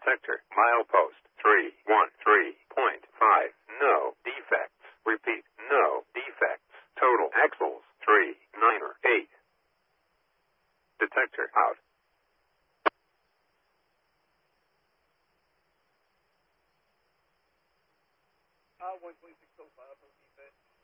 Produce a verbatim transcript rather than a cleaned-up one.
Detector. Milepost three one three point five. No defects. Repeat. No defects. Total axles three nine eight. Detector out. Uh, one twenty-six oh five, no defects.